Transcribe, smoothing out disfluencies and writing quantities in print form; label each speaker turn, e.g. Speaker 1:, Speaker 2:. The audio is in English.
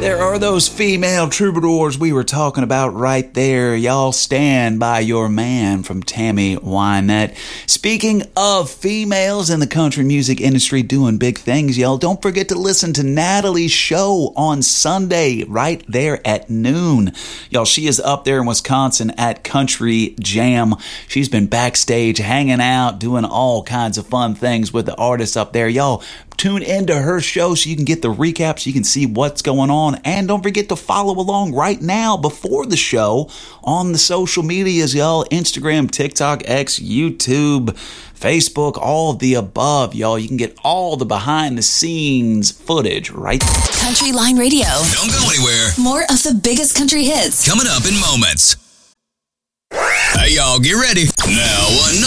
Speaker 1: There are those female troubadours we were talking about right there. Y'all stand by your man from Tammy Wynette. Speaking of females in the country music industry doing big things, y'all, don't forget to listen to Natalie's show on Sunday right there at noon. Y'all, she is up there in Wisconsin at Country Jam. She's been backstage hanging out, doing all kinds of fun things with the artists up there. Y'all, tune into her show so you can get the recap, so you can see what's going on. And don't forget to follow along right now before the show on the social medias, y'all. Instagram, TikTok, X, YouTube, Facebook, all of the above, y'all. You can get all the behind the scenes footage right there.
Speaker 2: Country Line Radio.
Speaker 3: Don't go anywhere.
Speaker 2: More of the biggest country hits
Speaker 3: Coming up in moments. Hey, y'all, get ready. Now,